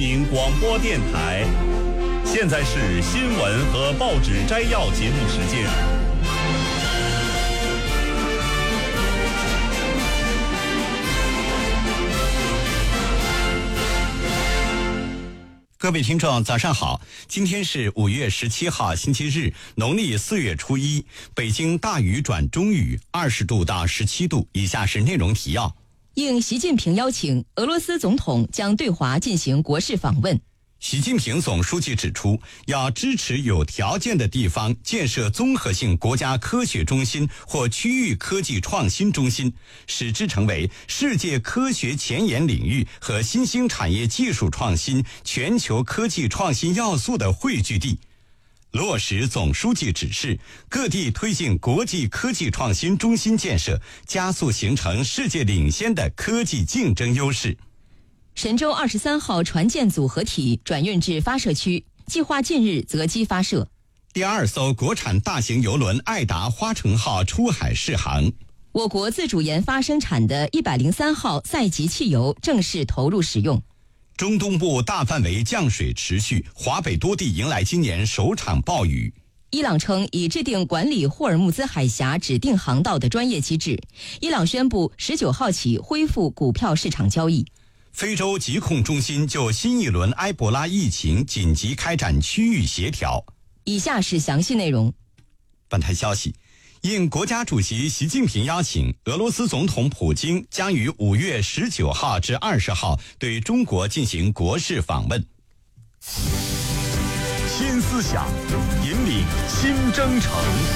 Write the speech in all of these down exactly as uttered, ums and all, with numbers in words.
民广播电台，现在是新闻和报纸摘要节目时间。 各位听众早上好，今天是五月十七号星期日，农历四月初一，北京大雨转中雨，二十度到十七度。以下是内容提要。 应习近平邀请，俄罗斯总统将对华进行国事访问。 习近平总书记指出，要支持有条件的地方建设综合性国家科学中心或区域科技创新中心，使之成为世界科学前沿领域和新兴产业技术创新、全球科技创新要素的汇聚地。落实总书记指示，各地推进国际科技创新中心建设，加速形成世界领先的科技竞争优势。 神舟二十三号船舰组合体转运至发射区，计划近日择机发射。 第二艘国产大型邮轮爱达花城号出海试航。 我国自主研发生产的一百零三号赛级汽油正式投入使用。 中东部大范围降水持续，华北多地迎来今年首场暴雨。 伊朗称已制定管理霍尔木兹海峡指定航道的专业机制。伊朗宣布十九号起恢复股票市场交易。 非洲疾控中心就新一轮埃博拉疫情紧急开展区域协调。 以下是详细内容。 本台消息，应国家主席习近平邀请，俄罗斯总统普京将于五月十九号至二十号对中国进行国事访问。 新思想，引领新征程。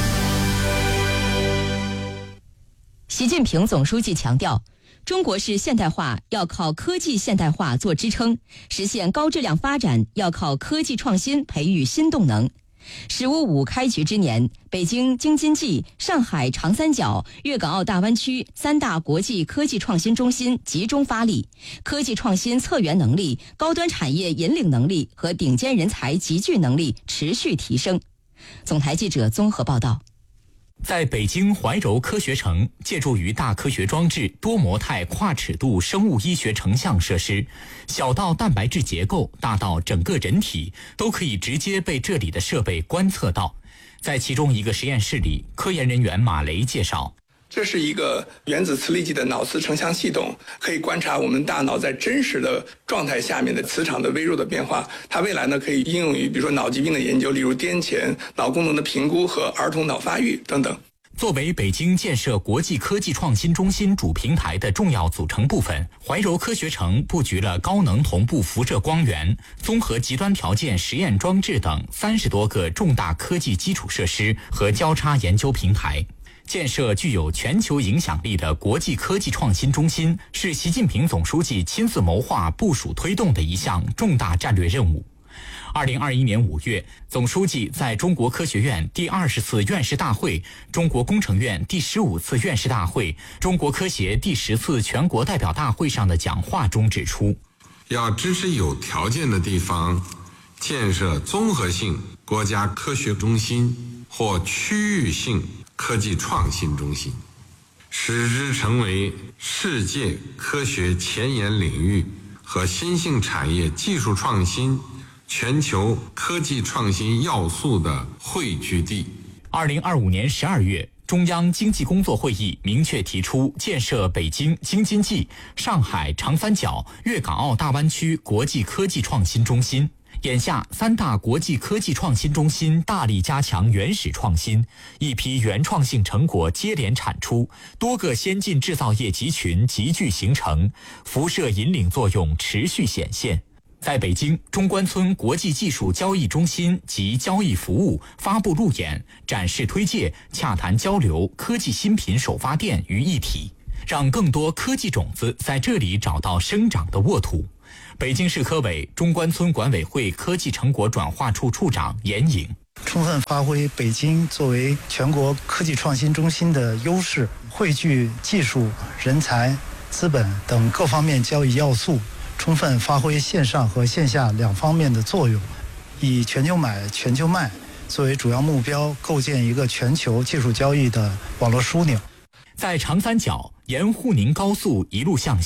习近平总书记强调，中国式现代化要靠科技现代化做支撑，实现高质量发展要靠科技创新培育新动能。十五五开局之年，北京京津冀、上海长三角、粤港澳大湾区三大国际科技创新中心集中发力，科技创新策源能力、高端产业引领能力和顶尖人才集聚能力持续提升。总台记者综合报道。 在北京怀柔科学城，借助于大科学装置、多模态跨尺度生物医学成像设施，小到蛋白质结构，大到整个人体，都可以直接被这里的设备观测到。在其中一个实验室里，科研人员马雷介绍， 这是一个原子磁力计的脑磁成像系统，可以观察我们大脑在真实的状态下面的磁场的微弱的变化。它未来呢可以应用于比如说脑疾病的研究，例如癫痫、脑功能的评估和儿童脑发育等等。 作为北京建设国际科技创新中心主平台的重要组成部分，怀柔科学城布局了高能同步辐射光源、综合极端条件实验装置等三十多个重大科技基础设施和交叉研究平台。建设具有全球影响力的国际科技创新中心，是习近平总书记亲自谋划部署推动的一项重大战略任务。二零二一年五月，总书记在中国科学院第二十次院士大会、中国工程院第十五次院士大会、中国科协第十次全国代表大会上的讲话中指出， 要支持有条件的地方建设综合性国家科学中心或区域性科技创新中心，使之成为世界科学前沿领域和新兴产业技术创新、全球科技创新要素的汇聚地。 二零二五年十二月，中央经济工作会议明确提出建设北京京津冀、上海长三角、粤港澳大湾区国际科技创新中心。眼下，三大国际科技创新中心大力加强原始创新，一批原创性成果接连产出，多个先进制造业集群集聚形成，辐射引领作用持续显现。在北京，中关村国际技术交易中心及交易服务发布路演、展示推介、洽谈交流科技新品首发店于一体，让更多科技种子在这里找到生长的沃土。北京市科委中关村管委会科技成果转化处处长严颖， 充分发挥北京作为全国科技创新中心的优势，汇聚技术、人才、资本等各方面交易要素，充分发挥线上和线下两方面的作用，以全球买、全球卖作为主要目标，构建一个全球技术交易的网络枢纽。 在长三角沿沪宁高速一路向西，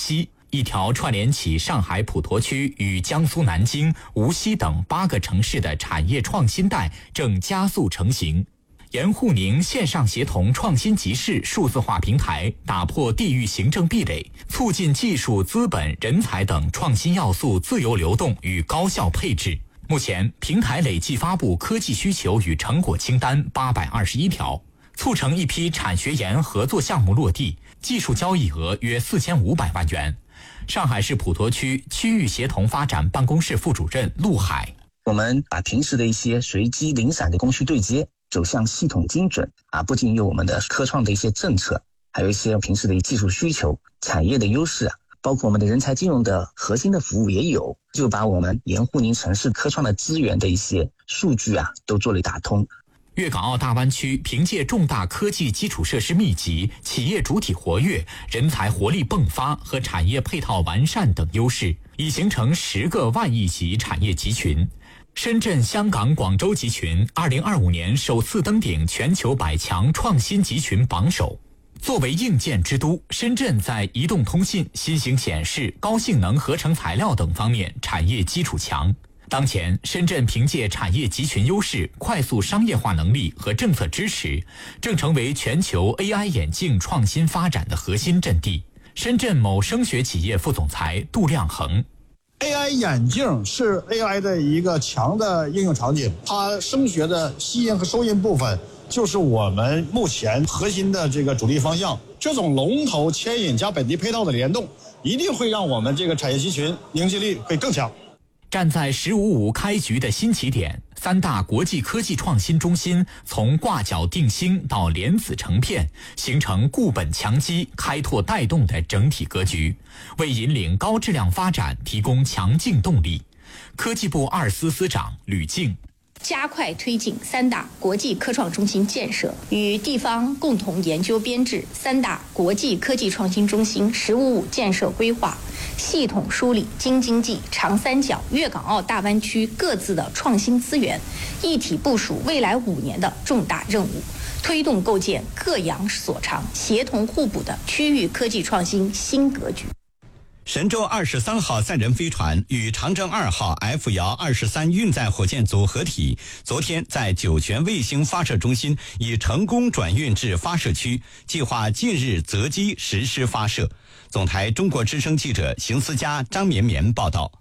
一条串联起上海普陀区与江苏南京、无锡等八个城市的产业创新带正加速成型。盐沪宁线上协同创新集市数字化平台打破地域行政壁垒，促进技术、资本、人才等创新要素自由流动与高效配置。目前，平台累计发布科技需求与成果清单八百二十一条，促成一批产学研合作项目落地，技术交易额约四千五百万元。上海市普陀区区域协同发展办公室副主任陆海： 我们把平时的一些随机零散的供需对接走向系统精准啊，不仅有我们的科创的一些政策，还有一些平时的技术需求、产业的优势啊，包括我们的人才金融的核心的服务也有，就把我们盐沪宁城市科创的资源的一些数据啊，都做了打通。 粤港澳大湾区凭借重大科技基础设施密集、企业主体活跃、人才活力迸发和产业配套完善等优势，已形成十个万亿级产业集群。深圳、香港、广州集群二零二五年首次登顶全球百强创新集群榜首。作为硬件之都，深圳在移动通信、新型显示、高性能合成材料等方面产业基础强。当前，深圳凭借产业集群优势、快速商业化能力和政策支持，正成为全球 A I 眼镜创新发展的核心阵地。深圳某声学企业副总裁杜亮恒 ：A I 眼镜是 A I 的一个强的应用场景，它声学的吸音和收音部分就是我们目前核心的这个主力方向。这种龙头牵引加本地配套的联动，一定会让我们这个产业集群凝聚力会更强。 站在“十五五”开局的新起点，三大国际科技创新中心从挂角定星到莲子成片，形成固本强基、开拓带动的整体格局，为引领高质量发展提供强劲动力。科技部二司司长吕静： 加快推进三大国际科创中心建设，与地方共同研究编制三大国际科技创新中心“十五五”建设规划，系统梳理京津冀、长三角、粤港澳大湾区各自的创新资源，一体部署未来五年的重大任务，推动构建各扬所长、协同互补的区域科技创新新格局。 神舟二十三号载人飞船与长征二号 F 遥二十三运载火箭组合体，昨天在酒泉卫星发射中心已成功转运至发射区，计划近日择机实施发射。总台中国之声记者邢思佳、张绵绵报道。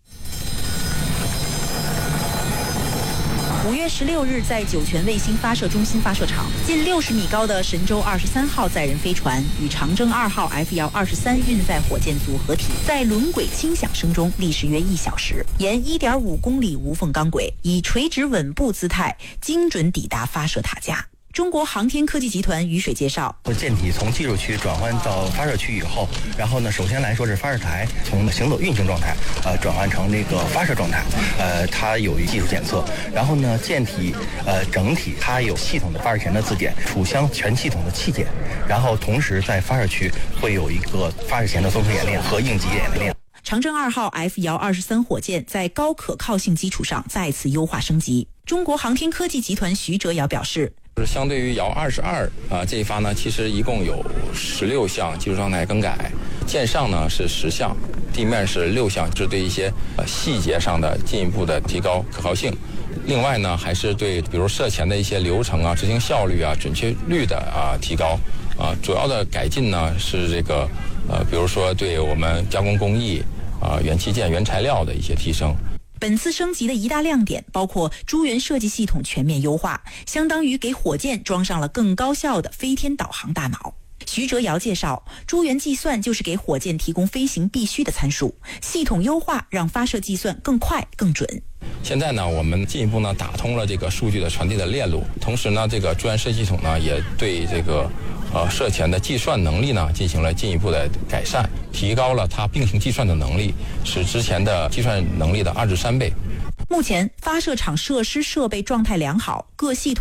五月十六日，在酒泉卫星发射中心发射场，近六十米高的神舟二十三号载人飞船与长征二号 F 遥二十三运载火箭组合体，在轮轨轻响声中历时约一小时，沿一点五公里无缝钢轨，以垂直稳步姿态，精准抵达发射塔架。中国航天科技集团于水介绍， 舰体从技术区转换到发射区以后，然后呢，首先来说是发射台从行走运行状态，呃，转换成这个发射状态，呃，它有一技术检测，然后呢，舰体呃整体它有系统的发射前的自检，储箱全系统的器检，然后同时在发射区会有一个发射前的综合演练和应急演练。 长征二号 F 遥二十三火箭在高可靠性基础上再次优化升级。中国航天科技集团徐哲尧表示， 相对于遥二十二啊这一发呢，其实一共有十六项技术状态更改，舰上呢是十项，地面是六项，这对一些呃细节上的进一步的提高可靠性。另外呢，还是对比如射前的一些流程啊、执行效率啊、准确率的啊提高啊。主要的改进呢是这个呃，比如说对我们加工工艺啊、元器件、原材料的一些提升。 本次升级的一大亮点包括诸元设计系统全面优化，相当于给火箭装上了更高效的飞天导航大脑。徐哲尧介绍，诸元计算就是给火箭提供飞行必须的参数，系统优化让发射计算更快更准。 现在呢，我们进一步呢打通了这个数据的传递的链路，同时呢，这个诸元设计系统呢也对这个呃射前的计算能力呢进行了进一步的改善，提高了它并行计算的能力，使之前的计算能力的二至三倍。 目前发射场设施设备状态良好，各系统